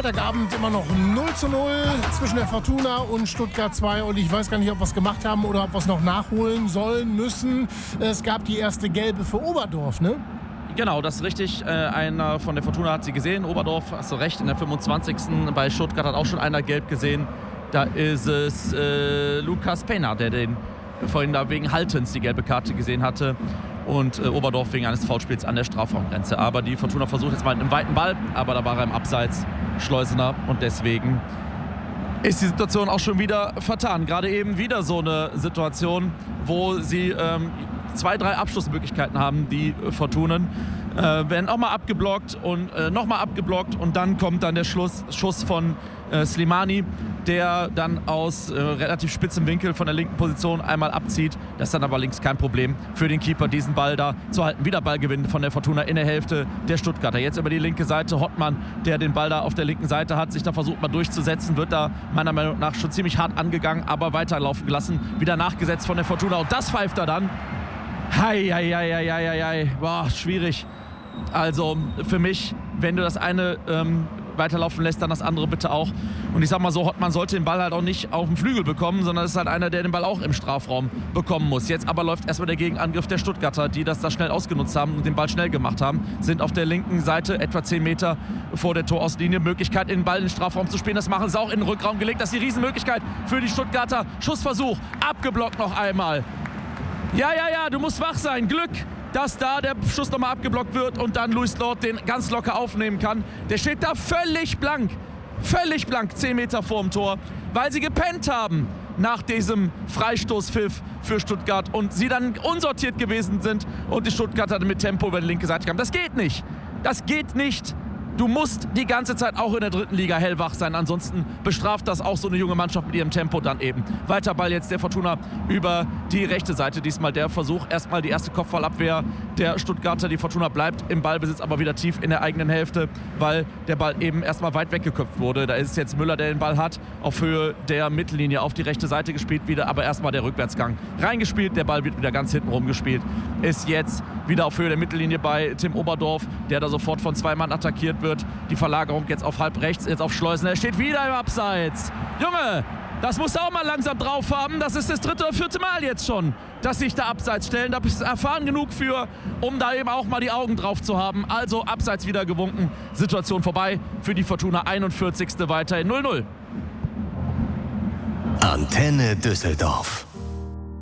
Freitagabend immer noch 0:0 zwischen der Fortuna und Stuttgart 2 und ich weiß gar nicht, ob wir es gemacht haben oder ob wir es noch nachholen sollen, müssen. Es gab die erste gelbe für Oberdorf, ne? Genau, das ist richtig. Einer von der Fortuna hat sie gesehen. Oberdorf, hast du recht, in der 25. Bei Stuttgart hat auch schon einer gelb gesehen. Da ist es Lukas Pena, der den vorhin da wegen Haltens die gelbe Karte gesehen hatte. Und Oberdorf wegen eines Foulspiels an der Strafraumgrenze. Aber die Fortuna versucht jetzt mal mit einem weiten Ball, aber da war er im Abseits Schleusener und deswegen ist die Situation auch schon wieder vertan. Gerade eben wieder so eine Situation, wo sie 2, 3 Abschlussmöglichkeiten haben, die Fortunen. Werden auch mal abgeblockt und nochmal abgeblockt und dann kommt dann der Schuss von Slimani, der dann aus relativ spitzem Winkel von der linken Position einmal abzieht. Das ist dann aber links kein Problem für den Keeper, diesen Ball da zu halten. Wieder Ballgewinn von der Fortuna in der Hälfte der Stuttgarter. Jetzt über die linke Seite Hottmann, der den Ball da auf der linken Seite hat, sich da versucht mal durchzusetzen, wird da meiner Meinung nach schon ziemlich hart angegangen, aber weiterlaufen gelassen. Wieder nachgesetzt von der Fortuna und das pfeift er dann. Hei. Boah, schwierig. Also für mich, wenn du das eine weiterlaufen lässt, dann das andere bitte auch. Und ich sag mal so, Hottmann sollte den Ball halt auch nicht auf den Flügel bekommen, sondern es ist halt einer, der den Ball auch im Strafraum bekommen muss. Jetzt aber läuft erstmal der Gegenangriff der Stuttgarter, die das da schnell ausgenutzt haben und den Ball schnell gemacht haben. Sind auf der linken Seite etwa 10 Meter vor der Torauslinie. Möglichkeit, den Ball in den Strafraum zu spielen. Das machen sie auch in den Rückraum gelegt. Das ist die Riesenmöglichkeit für die Stuttgarter. Schussversuch, abgeblockt noch einmal. Ja, du musst wach sein. Glück, dass da der Schuss nochmal abgeblockt wird und dann Luis Lord den ganz locker aufnehmen kann. Der steht da völlig blank, 10 Meter vorm Tor, weil sie gepennt haben nach diesem Freistoßpfiff für Stuttgart und sie dann unsortiert gewesen sind und die Stuttgarter mit Tempo über die linke Seite kamen. Das geht nicht. Du musst die ganze Zeit auch in der dritten Liga hellwach sein, ansonsten bestraft das auch so eine junge Mannschaft mit ihrem Tempo dann eben. Weiter Ball jetzt der Fortuna über die rechte Seite, diesmal der Versuch, erstmal die erste Kopfballabwehr der Stuttgarter. Die Fortuna bleibt im Ballbesitz, aber wieder tief in der eigenen Hälfte, weil der Ball eben erstmal weit weggeköpft wurde. Da ist es jetzt Müller, der den Ball hat, auf Höhe der Mittellinie auf die rechte Seite gespielt wieder, aber erstmal der Rückwärtsgang reingespielt, der Ball wird wieder ganz hinten rumgespielt, ist jetzt wieder auf Höhe der Mittellinie bei Tim Oberdorf, der da sofort von 2 Mann attackiert wird. Die Verlagerung jetzt auf halb rechts, jetzt auf Schleusener. Er steht wieder im Abseits. Junge, das musst du auch mal langsam drauf haben. Das ist das 3. oder 4. Mal jetzt schon, dass sich da abseits stellen. Da bist du erfahren genug für, um da eben auch mal die Augen drauf zu haben. Also abseits wieder gewunken. Situation vorbei für die Fortuna. 41. weiterhin 0:0. Antenne Düsseldorf.